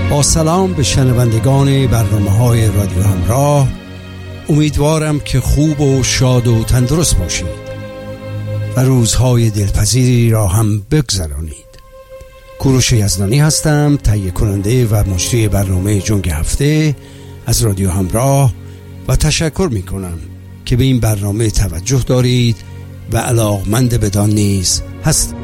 با سلام به شنوندگان برنامه‌های رادیو همراه، امیدوارم که خوب و شاد و تندرست باشید و روزهای دلپذیری را هم بگذرانید. کوروش یزدانی هستم، تهیه کننده و مجری برنامه جنگ هفته از رادیو همراه و تشکر می کنم که به این برنامه توجه دارید و علاقمند بدان نیز هستید.